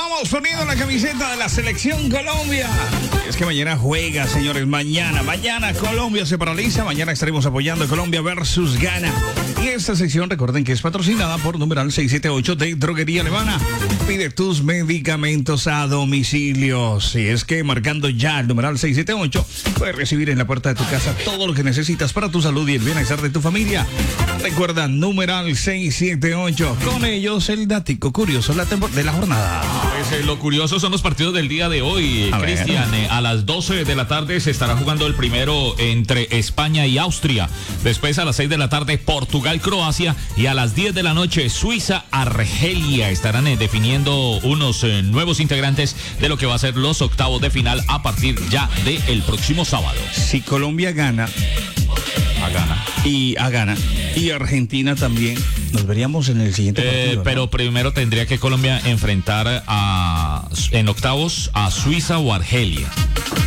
vamos poniendo la camiseta de la selección Colombia. Es que mañana juega, señores, mañana Colombia se paraliza, mañana estaremos apoyando a Colombia versus Ghana. Y esta sección, recuerden que es patrocinada por numeral 678 de Droguería Alemana. Pide tus medicamentos a domicilio. Si es que marcando ya el numeral 678, puedes recibir en la puerta de tu casa todo lo que necesitas para tu salud y el bienestar de tu familia. Recuerda, numeral 678. Con ellos, el dático curioso de la jornada. Pues, lo curioso son los partidos del día de hoy, Cristian. A las 12 de la tarde se estará jugando el primero entre España y Austria. Después a las 6 de la tarde Portugal-Croacia y a las 10 de la noche Suiza-Argelia. Estarán definiendo unos nuevos integrantes de lo que va a ser los octavos de final a partir ya del próximo sábado. Si Colombia gana y Argentina también, nos veríamos en el siguiente partido, ¿no? Pero primero tendría que Colombia enfrentar en octavos a Suiza o Argelia.